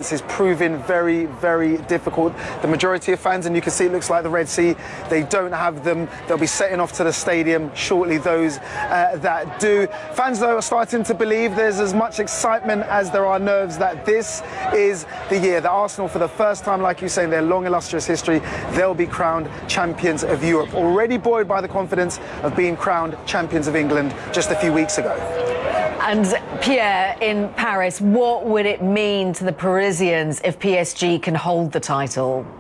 distance is proving very, very difficult. The majority of fans, and you can see it looks like the Red Sea, they don't have them. They'll be setting off to the stadium shortly, those that do. Fans, though, are starting to believe there's as much excitement as there are nerves that this is the year that Arsenal, for the first time, like you say, in their long, illustrious history, they'll be crowned champions of Europe, already buoyed by the confidence of being crowned champions of England just a few weeks ago. And Pierre, in Paris, what would it mean to the Parisians if PSG can hold the title?